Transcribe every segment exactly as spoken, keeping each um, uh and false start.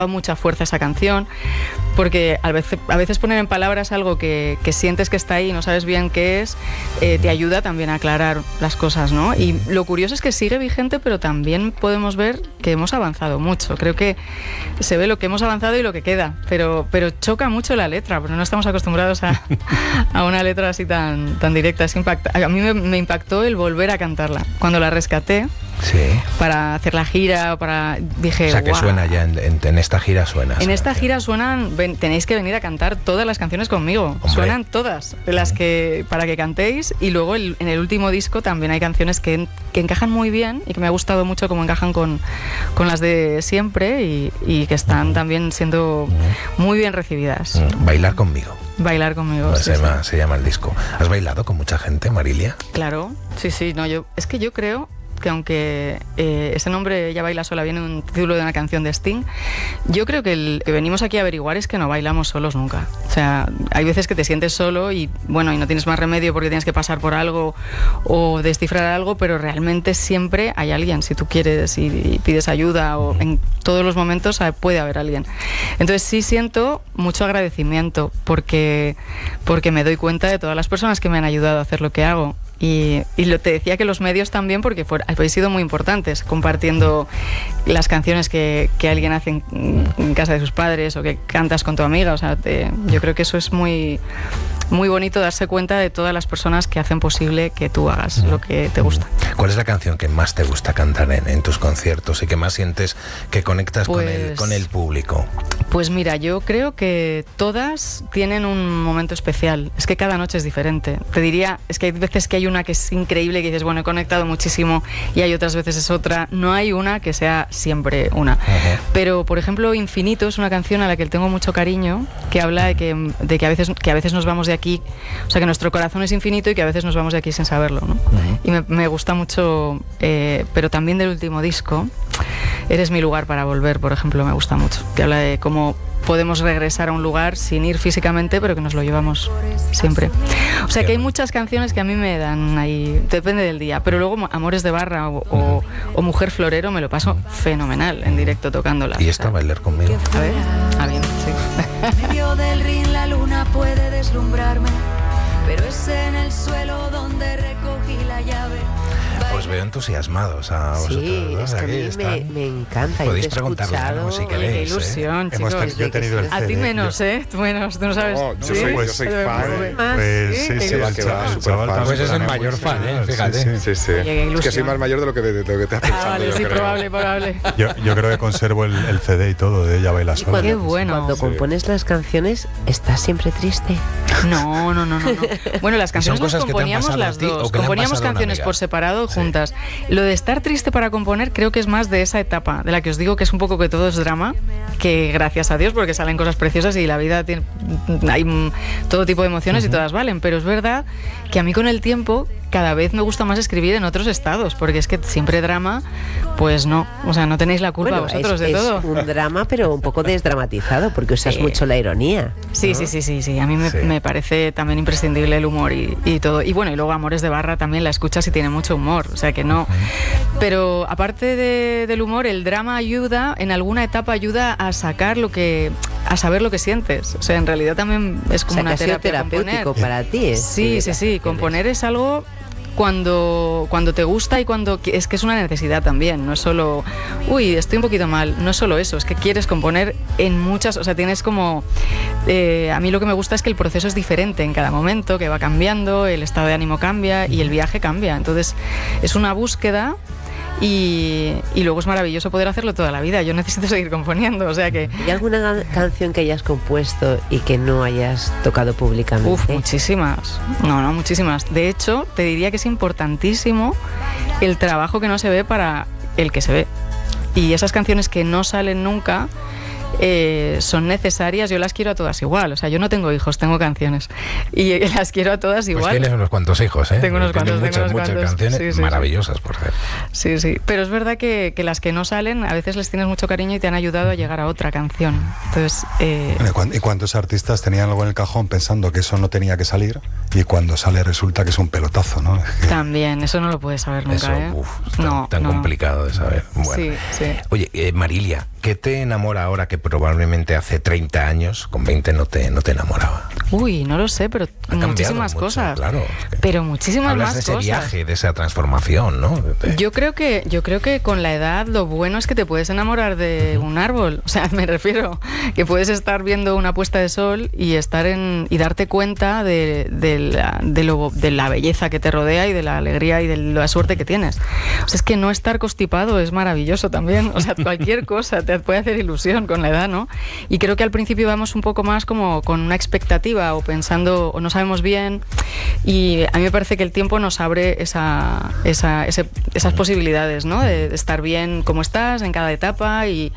mucha fuerza esa canción, porque a veces, a veces poner en palabras algo que, que sientes que está ahí y no sabes bien qué es, eh, te ayuda también a aclarar las cosas, ¿no? Y lo curioso es que sigue vigente, pero también podemos ver que hemos avanzado mucho. Creo que se ve lo que hemos avanzado y lo que queda, pero, pero choca mucho la letra, porque no estamos acostumbrados a, a una letra así tan, tan directa. Es impacta, a mí me, me impactó el volver a cantarla. Cuando la rescaté, sí, para hacer la gira, para dije, o sea, que wow. suena ya, en, en, en esta gira suena. En esta gira suenan, ven, tenéis que venir a cantar todas las canciones conmigo. Hombre. Suenan todas, las que para que cantéis, y luego el, en el último disco también hay canciones que, que encajan muy bien y que me ha gustado mucho cómo encajan con, con las de siempre y, y que están también siendo muy bien recibidas. Bailar conmigo. Bailar conmigo. Pues Sí, se, sí. llama, se llama el disco. ¿Has bailado con mucha gente, Marilia? Claro, sí, sí, no, yo, es que yo creo que aunque eh, ese nombre Ella baila sola viene de un título de una canción de Sting, yo creo que el que venimos aquí a averiguar es que no bailamos solos nunca. O sea, hay veces que te sientes solo y bueno, y no tienes más remedio porque tienes que pasar por algo o descifrar algo, pero realmente siempre hay alguien, si tú quieres y, y pides ayuda, o en todos los momentos puede haber alguien. Entonces sí siento mucho agradecimiento porque, porque me doy cuenta de todas las personas que me han ayudado a hacer lo que hago. Y, y lo, te decía que los medios también, porque fueron, habéis sido muy importantes, compartiendo las canciones que, que alguien hace en, en casa de sus padres o que cantas con tu amiga. O sea, te, yo creo que eso es muy, muy bonito, darse cuenta de todas las personas que hacen posible que tú hagas lo que te gusta. ¿Cuál es la canción que más te gusta cantar en, en tus conciertos y que más sientes que conectas Pues, con, el, con el público? Pues mira, yo creo que todas tienen un momento especial. Es que cada noche es diferente. Te diría, es que hay veces que hay una que es increíble, que dices, bueno, he conectado muchísimo, y hay otras veces es otra. No hay una que sea siempre una. Uh-huh. Pero, por ejemplo, Infinito es una canción a la que tengo mucho cariño, que habla de que, de que, a, veces, que a veces nos vamos de aquí, o sea, que nuestro corazón es infinito y que a veces nos vamos de aquí sin saberlo, ¿no? Uh-huh. Y me, me gusta mucho, eh, pero también del último disco, Eres mi lugar para volver, por ejemplo, me gusta mucho, que habla de cómo podemos regresar a un lugar sin ir físicamente, pero que nos lo llevamos siempre. O sea, que hay muchas canciones que a mí me dan ahí, depende del día, pero luego Amores de Barra o, o, o Mujer Florero me lo paso fenomenal en directo tocándola. ¿Y esta, Bailar conmigo? A ver, ah, bien, sí. En medio del ring la luna puede deslumbrarme, pero es en el suelo donde recogí la llave. Os veo entusiasmados a vosotros. Sí, ¿no? es que a mí me, me encanta. Podéis preguntarle algo si queréis. Qué ilusión, ¿eh? chicos. Hemos, yo he tenido el C D. A ti menos, yo... ¿eh? Tú menos, tú no sabes. No, yo ¿Sí? soy, pues, yo soy pues, fan. Pues, pues sí, sí, sí, va, que va, el chaval, fan. Pues es el mayor fan, ¿eh? Fíjate. Sí, sí. Oye, Es que soy más mayor de lo que, de, de lo que te has pensado. Ah, vale, yo sí, creo. probable, probable. Yo, yo creo que conservo el, el C D y todo de Ella baila sola. Qué bueno. Cuando Sí. compones las canciones, ¿estás siempre triste? No, no, no, no, no. Bueno, las canciones ¿Son las cosas que te han componíamos pasado a las ti o dos. que le han Componíamos pasado a una canciones amiga? por separado, Sí. juntas. Lo de estar triste para componer creo que es más de esa etapa, de la que os digo que es un poco que todo es drama, que gracias a Dios, porque salen cosas preciosas y la vida tiene, hay mm, todo tipo de emociones, uh-huh, y todas valen, pero es verdad que a mí con el tiempo cada vez me gusta más escribir en otros estados, porque es que siempre drama, pues no, o sea, no tenéis la culpa Bueno, vosotros es, de es todo. un drama, pero un poco desdramatizado, porque usas Sí. mucho la ironía. Sí, ¿no? sí, sí, sí, sí. A mí me, Sí. me parece también imprescindible el humor y, y todo. Y bueno, y luego Amores de Barra también la escuchas y tiene mucho humor, o sea que no. Pero aparte de, del humor, el drama ayuda, en alguna etapa ayuda a sacar lo que, a saber lo que sientes. O sea, en realidad también es como O sea, una que ha sido terapia terapéutico componer. para ti. Sí, sí, sí. Componer es algo cuando, cuando te gusta y cuando es que es una necesidad también, no es solo, uy, estoy un poquito mal, no es solo eso, es que quieres componer en muchas, o sea, tienes como, eh, a mí lo que me gusta es que el proceso es diferente en cada momento, que va cambiando, el estado de ánimo cambia y el viaje cambia, entonces es una búsqueda. Y, y luego es maravilloso poder hacerlo toda la vida. Yo necesito seguir componiendo, o sea que... ¿Hay alguna can- canción que hayas compuesto y que no hayas tocado públicamente? Uf, muchísimas. No, no, muchísimas. De hecho, te diría que es importantísimo el trabajo que no se ve para el que se ve. Y esas canciones que no salen nunca... Eh, son necesarias, yo las quiero a todas igual, o sea, yo no tengo hijos, tengo canciones y las quiero a todas igual. Pues tienes unos cuantos hijos, ¿eh? Tengo unos Tienes cuantos, muchas, tengo unos muchas cuantos. canciones Sí, sí, maravillosas, sí. Por cierto. Sí, sí, pero es verdad que, que las que no salen a veces les tienes mucho cariño y te han ayudado a llegar a otra canción. Entonces, eh... ¿Y cuántos artistas tenían algo en el cajón pensando que eso no tenía que salir y cuando sale resulta que es un pelotazo, ¿no? Es que... También, eso no lo puedes saber nunca, Eso, ¿eh? uf, es tan, no, tan no. complicado de saber. Bueno. Sí, sí. Oye, eh, Marilia, ¿qué te enamora ahora que probablemente hace treinta años, con veinte no te, no te enamoraba? Uy, no lo sé, pero Ha muchísimas mucho, cosas. Claro, es que pero muchísimas hablas más de ese cosas. viaje, de esa transformación, ¿no? De- Yo creo que yo creo que con la edad lo bueno es que te puedes enamorar de un árbol. O sea, me refiero que puedes estar viendo una puesta de sol y estar en y darte cuenta de, de, la, de, lo, de la belleza que te rodea y de la alegría y de la suerte que tienes. O sea, es que no estar constipado es maravilloso también. O sea, cualquier cosa te puede hacer ilusión con la edad, ¿no? Y creo que al principio vamos un poco más como con una expectativa o pensando o no sabemos bien, y a mí me parece que el tiempo nos abre esa, esa, ese, esas posibilidades, ¿no? De, de estar bien como estás en cada etapa y,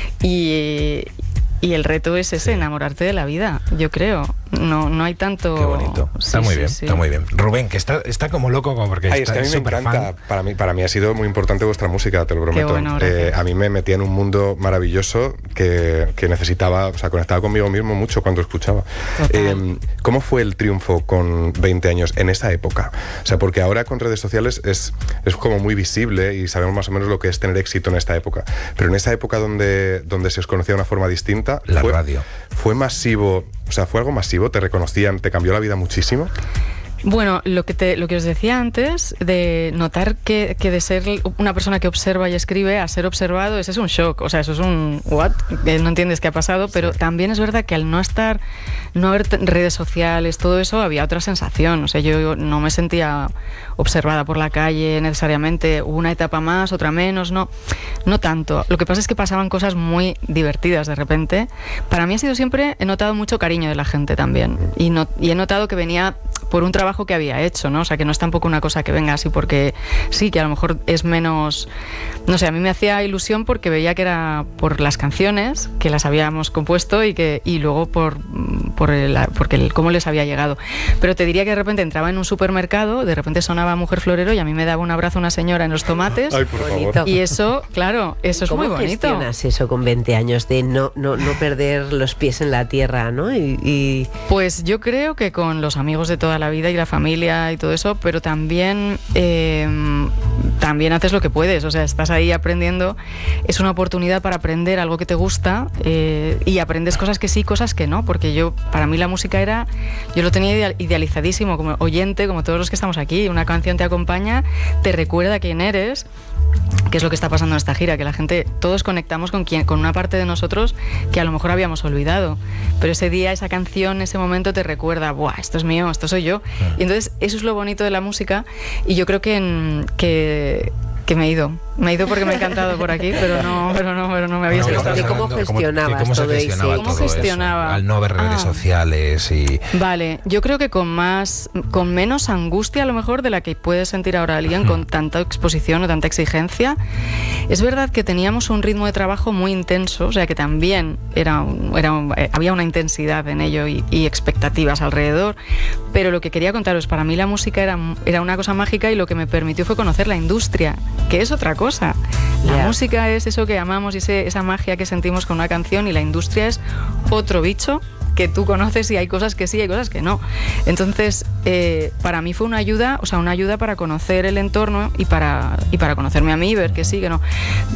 y, y el reto es ese, Sí. enamorarte de la vida, yo creo. No, no hay tanto... Qué bonito. Sí, Está muy sí, bien, sí. está muy bien. Rubén, que está, está como loco como porque Ay, es está que a mí me súper encanta. fan. Para mí, para mí ha sido muy importante vuestra música, te lo prometo. bueno, gracias. Eh, a mí me metía en un mundo maravilloso que, que necesitaba, o sea, conectaba conmigo mismo mucho cuando escuchaba. Eh, ¿Cómo fue el triunfo con veinte años en esa época? O sea, porque ahora con redes sociales es, es como muy visible y sabemos más o menos lo que es tener éxito en esta época. Pero en esa época donde, donde se os conocía de una forma distinta, La fue, radio. ¿fue masivo? O sea, ¿fue algo masivo? ¿Te reconocían? ¿Te cambió la vida muchísimo? Bueno, lo que, te, lo que os decía antes, de notar que, que de ser una persona que observa y escribe a ser observado, ese es un shock. O sea, eso es un what, que no entiendes qué ha pasado, pero sí. También es verdad que al no estar, no haber redes sociales, todo eso, había otra sensación. O sea, yo no me sentía observada por la calle necesariamente, hubo una etapa más, otra menos, no, no tanto. Lo que pasa es que pasaban cosas muy divertidas de repente. Para mí ha sido siempre, he notado mucho cariño de la gente también, y, no, y he notado que venía por un trabajo que había hecho, ¿no? O sea, que no es tampoco una cosa que venga así porque sí, que a lo mejor es menos, no sé, a mí me hacía ilusión porque veía que era por las canciones que las habíamos compuesto y que y luego por por el, porque el, cómo les había llegado. Pero te diría que de repente entraba en un supermercado, de repente sonaba Mujer Florero y a mí me daba un abrazo una señora en los tomates. Ay, por Bonito. favor. Y eso, claro, eso es muy bonito. ¿Cómo gestionas eso con veinte años de no, no, no perder los pies en la tierra, ¿no? Y, y... Pues yo creo que con los amigos de toda la vida y la familia y todo eso, pero también eh, también haces lo que puedes, o sea, estás ahí aprendiendo, es una oportunidad para aprender algo que te gusta eh, y aprendes cosas que sí, cosas que no, porque yo, para mí la música era, yo lo tenía ideal, idealizadísimo como oyente, como todos los que estamos aquí, una canción te acompaña, te recuerda quién eres, que es lo que está pasando en esta gira, que la gente, todos conectamos con, quien, con una parte de nosotros que a lo mejor habíamos olvidado, pero ese día, esa canción, ese momento te recuerda, ¡buah, esto es mío, esto soy yo! Y entonces eso es lo bonito de la música, y yo creo que, en, que, que me he ido, me he ido porque me ha encantado por aquí, pero no, pero no, pero no me había Bueno, escuchado. ¿De cómo gestionabas ¿Cómo se todo eso? gestionaba ¿Cómo todo gestionaba? eso? Al no ver redes Ah. sociales y... Vale, yo creo que con más, con menos angustia a lo mejor de la que puede sentir ahora alguien con tanta exposición o tanta exigencia. Es verdad que teníamos un ritmo de trabajo muy intenso, o sea que también era, un, era un, eh, había una intensidad en ello y, y expectativas alrededor, pero lo que quería contaros, para mí la música era, era una cosa mágica y lo que me permitió fue conocer la industria, que es otra cosa. La Yeah. música es eso que amamos y ese, esa magia que sentimos con una canción, y la industria es otro bicho que tú conoces y hay cosas que sí, hay cosas que no. Entonces, eh, para mí fue una ayuda, o sea, una ayuda para conocer el entorno y para, y para conocerme a mí, ver que sí, que no.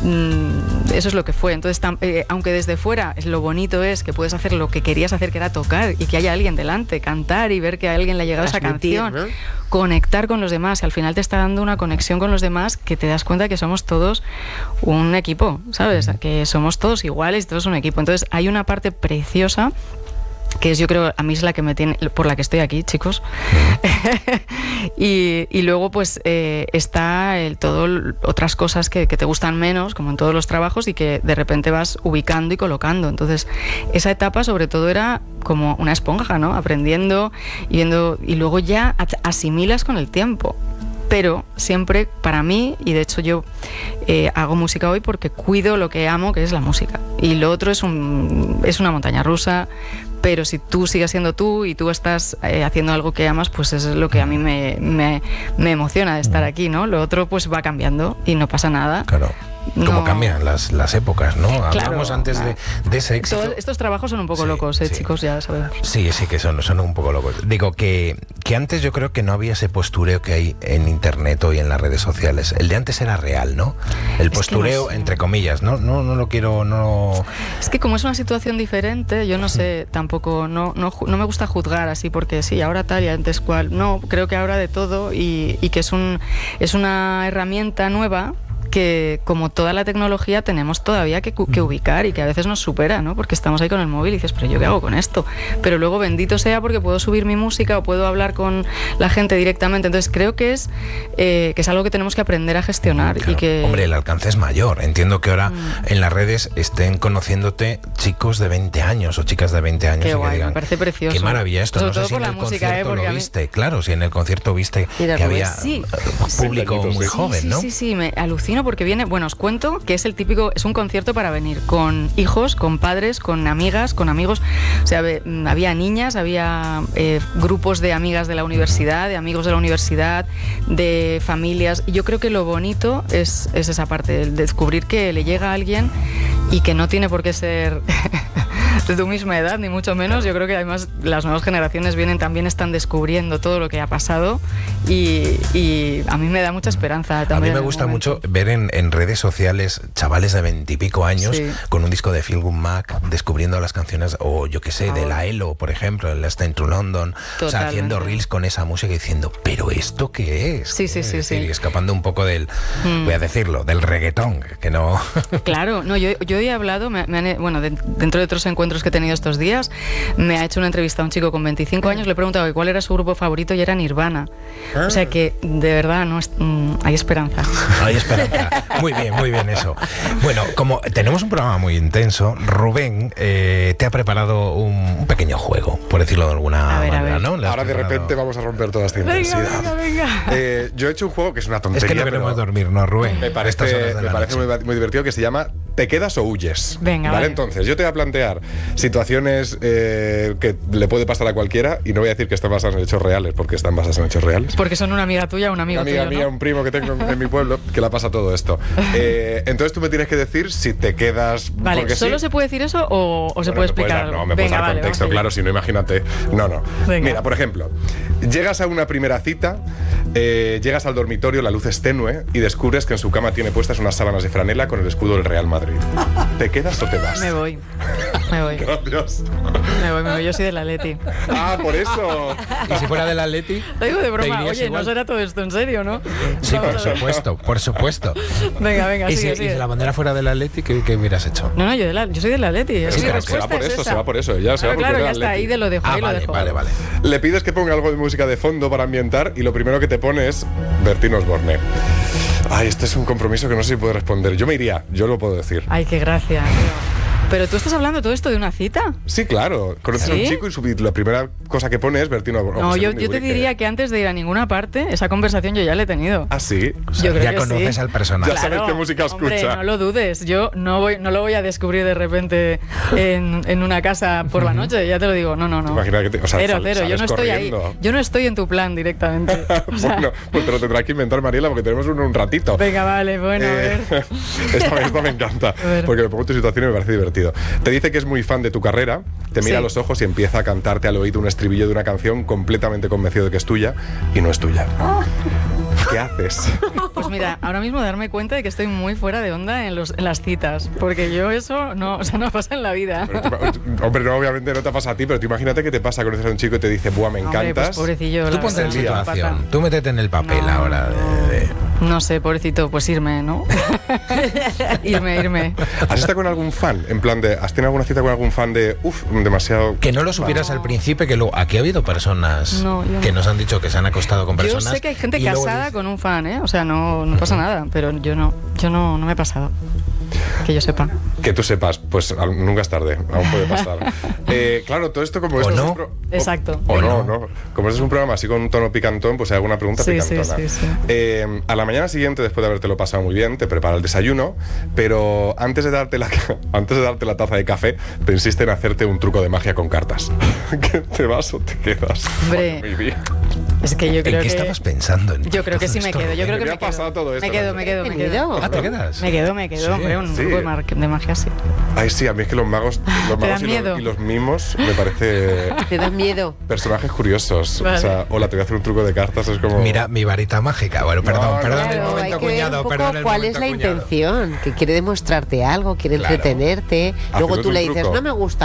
Mm, eso es lo que fue. Entonces, tam, eh, aunque desde fuera lo bonito es que puedes hacer lo que querías hacer, que era tocar, y que haya alguien delante, cantar y ver que a alguien le ha llegado esa Transmitir, canción, ¿no? conectar con los demás, y al final te está dando una conexión con los demás que te das cuenta que somos todos un equipo, ¿sabes? Que somos todos iguales y todos un equipo. Entonces, hay una parte preciosa que es, yo creo, a mí es la que me tiene, por la que estoy aquí, chicos. y, y luego pues eh, está el, todo otras cosas que, que te gustan menos, como en todos los trabajos, y que de repente vas ubicando y colocando. Entonces esa etapa sobre todo era como una esponja, ¿no? Aprendiendo y viendo, y luego ya asimilas con el tiempo. Pero siempre para mí, y de hecho yo eh, hago música hoy porque cuido lo que amo, que es la música, y lo otro es, un, es una montaña rusa. Pero si tú sigues siendo tú y tú estás eh, haciendo algo que amas, pues eso es lo que a mí me, me, me emociona de estar aquí, ¿no? Lo otro pues va cambiando y no pasa nada. Claro. Cómo no... cambian las, las épocas, ¿no? Claro, Hablamos antes de, de ese éxito. Todos estos trabajos son un poco Sí, locos, ¿eh, sí. chicos? Ya sabemos. Sí, sí, que son, son un poco locos. Digo que, que antes yo creo que no había ese postureo que hay en internet o en las redes sociales. El de antes era real, ¿no? El postureo, no sé. entre comillas, ¿no? No, no lo quiero, no... Es que como es una situación diferente, yo no sé, tampoco, no, no, ju- no me gusta juzgar así, porque sí, ahora tal y antes cual. No, creo que ahora de todo y, y que es, un, es una herramienta nueva que, como toda la tecnología, tenemos todavía que, cu- que ubicar y que a veces nos supera, ¿no? Porque estamos ahí con el móvil y dices, pero ¿yo qué hago con esto? Pero luego, bendito sea, porque puedo subir mi música o puedo hablar con la gente directamente. Entonces creo que es, eh, que es algo que tenemos que aprender a gestionar. Claro. Y que... Hombre, el alcance es mayor. Entiendo que ahora Mm. en las redes estén conociéndote chicos de veinte años o chicas de veinte años. Qué y que guay, digan, me parece precioso. Qué maravilla esto. Sobre No sé todo si por en la el música, ¿eh? concierto Porque a lo mí- viste. Claro, si en el concierto viste Mira, que Rubén, había sí. eh, público Sí, muy sí, joven, sí, ¿no? Sí, sí, me alucino porque viene, bueno, os cuento que es el típico, es un concierto para venir con hijos, con padres, con amigas, con amigos. O sea, ve- había niñas, había eh, grupos de amigas de la universidad, de amigos de la universidad, de familias. Y yo creo que lo bonito es, es esa parte, el descubrir que le llega a alguien y que no tiene por qué ser de tu misma edad, ni mucho menos. Yo creo que además las nuevas generaciones vienen, también están descubriendo todo lo que ha pasado y, y a mí me da mucha esperanza A mí también. me en el gusta momento. mucho ver en, en redes sociales chavales de veintipico años Sí. con un disco de Feel Good Mac descubriendo las canciones, o yo qué sé, de la Elo, por ejemplo, el Last Time to London, o sea, Totalmente. haciendo reels con esa música y diciendo, ¿pero esto qué es? Sí, sí, Es sí, decir, sí. y escapando un poco del, Mm. voy a decirlo, del reggaetón, que no... Claro, no, yo, yo he hablado, me, me han- bueno, de- dentro de otros encuentros que he tenido estos días, me ha hecho una entrevista a un chico con veinticinco años, le he preguntado que cuál era su grupo favorito y era Nirvana. Ah. O sea que, de verdad, no es- mm, hay esperanza. Hay esperanza. Muy bien, muy bien eso. Bueno, como tenemos un programa muy intenso, Rubén eh, te ha preparado un, un pequeño juego, por decirlo de alguna A ver, a manera, ver. ¿no? Le has Ahora de preparado- repente vamos a romper toda esta Venga, intensidad. venga, venga. Eh, yo he hecho un juego que es una Es tontería. que no queremos pero dormir, ¿no, Rubén? Me A estas parece, horas de me la parece noche. muy, muy divertido, que se llama ¿Te quedas o huyes? Venga, ¿Vale? vale. Entonces, yo te voy a plantear situaciones eh, que le puede pasar a cualquiera y no voy a decir que están basadas en hechos reales, porque están basadas en hechos reales. Porque son una amiga tuya o un amigo Una amiga tuyo, mía, ¿no? un primo que tengo en, en mi pueblo, que le pasa todo esto. Eh, entonces tú me tienes que decir si te quedas. Vale, porque ¿solo sí. se puede decir eso o, o se Bueno, puede me puedes explicar dar- algo? no, me puedes Venga, dar vale, contexto, vamos allá. claro, si no, imagínate. No, no. Venga. Mira, por ejemplo, llegas a una primera cita, eh, llegas al dormitorio, la luz es tenue y descubres que en su cama tiene puestas unas sábanas de franela con el escudo del Real Madrid. ¿Te quedas o te vas? Me voy, me voy, Gracias. me voy, me voy. Yo soy del Atleti. Ah, por eso. ¿Y si fuera del Atleti? Lo digo de ¿Te broma. irías Oye, igual? no será todo esto en serio, ¿no? Sí, Vamos por a ver. supuesto, por supuesto. Venga, venga, ¿Y si, sigue, y sigue. si la bandera fuera del Atleti, ¿qué, qué hubieras hecho? No, no, yo, de la- yo soy del Atleti. Es Sí, mi pero se respuesta va por es eso, esa. se va por eso, ya se va Claro, porque claro, era ya está, Atleti. ahí de lo dejo, Ah, ahí lo vale, dejo. vale, vale. Le pides que ponga algo de música de fondo para ambientar y lo primero que te pone es Bertín Osborne. Ay, este es un compromiso que no sé si puedo responder. Yo me iría, yo lo puedo decir. Ay, qué gracia, tío. Pero tú estás hablando todo esto de una cita. Sí, claro. Conoces a ¿Sí? un chico y su- la primera cosa que pone es Bertín Osborne. No, Pues yo, es mi yo te Willy, diría que antes de ir a ninguna parte, esa conversación yo ya la he tenido. Ah, sí. O sea, Yo creo ya que conoces sí. al personaje. Ya sabes qué música hombre, escucha. no lo dudes. Yo no voy, no lo voy a descubrir de repente en, en una casa por la noche. Ya te lo digo. No, no, no. Imagina que te- o sea, cero, sal- cero. Yo sales no estoy corriendo. ahí. Yo no estoy en tu plan directamente. O sea, Bueno, pues te lo tendrás que inventar, Mariela, porque tenemos uno un ratito. venga, vale, bueno, a Eh, ver. esta, esta me encanta, A ver. porque me pongo en tu situación y me parece divertido. Te dice que es muy fan de tu carrera, te mira Sí. a los ojos y empieza a cantarte al oído un estribillo de una canción completamente convencido de que es tuya y no es tuya. ¿Qué haces? Pues mira, ahora mismo darme cuenta de que estoy muy fuera de onda en, los, en las citas. Porque yo eso no, o sea, no pasa en la vida. Pero tú- hombre, no, obviamente no te pasa a ti, pero tú imagínate que te pasa, conoces a un chico y te dice, buah, me Hombre, pues encantas. pobrecillo. Tú la ponte en verdad, situación, pata. tú métete en el papel No, ahora de- de... No sé, pobrecito, pues irme, ¿no? irme, irme. ¿Has estado con algún fan? En plan de, ¿has tenido alguna cita con algún fan de, uff, demasiado... Que no lo supieras al principio, que luego aquí ha habido personas No, yo no. que nos han dicho que se han acostado con Yo personas. sé que hay gente y luego casada dice- con un fan, ¿eh? O sea, no, no pasa nada, pero yo no, yo no, no me he pasado. Que yo sepa. Que tú sepas, pues al- nunca es tarde, aún puede pasar. Eh, claro, todo esto como O esto es no. un pro- o- Exacto. O, O no, no. no. Como este es un programa así con un tono picantón, pues hay alguna pregunta Sí, sí, picantona. sí, sí. Eh, a la mañana siguiente, después de habértelo pasado muy bien, te prepara el desayuno, pero antes de darte la, antes de darte la taza de café, te insiste en hacerte un truco de magia con cartas. ¿Que te vas o te quedas? Hombre. Ay, mi vida. Es que yo creo ¿En qué que... estabas pensando? En Yo creo que todo sí me esto, quedo, yo Rubén? creo que ¿Qué me ha quedo. pasado todo esto, Me quedo, Rubén? me quedo, me ¿Venido? quedo. Ah, ¿te quedas? Me quedo, me quedo, Sí, hombre, un sí. poco de, mar- de magia sí. Ay, sí, a mí es que los magos, los ¿Te magos dan y, miedo? los, y los mimos me parece ¿Te da miedo? personajes curiosos. Vale. O sea, hola, te voy a hacer un truco de cartas, es como... Mira, mi varita mágica. Bueno, perdón, No, perdón el Claro, hay momento que ver cuñado, un poco perdón el cuál es momento la cuñado. intención, que quiere demostrarte algo, quiere Claro. entretenerte, luego Haciéndote tú un le dices, truco. no me gusta.